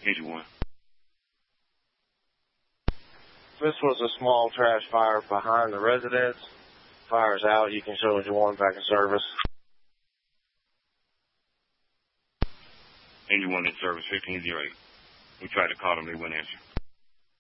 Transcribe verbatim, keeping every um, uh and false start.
Engine one. This was a small trash fire behind the residence. Fire's out. You can show Engine one back in service. Engine one in service, fifteen oh eight. We tried to call them, they wouldn't answer.